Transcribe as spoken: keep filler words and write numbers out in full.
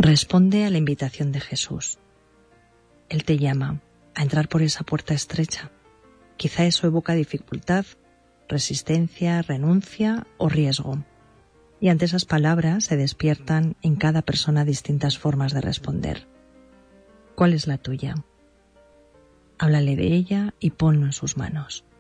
Responde a la invitación de Jesús. Él te llama a entrar por esa puerta estrecha. Quizá eso evoca dificultad, resistencia, renuncia o riesgo. Y ante esas palabras se despiertan en cada persona distintas formas de responder. ¿Cuál es la tuya? Háblale de ella y ponlo en sus manos.